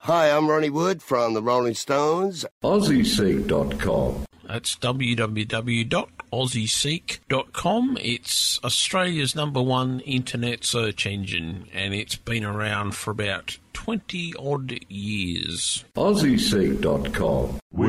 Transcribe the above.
Hi, I'm Ronnie Wood from the Rolling Stones. AussieSeek.com. That's www.aussieseek.com. It's Australia's #1 internet search engine, and it's been around for about 20-odd years. AussieSeek.com.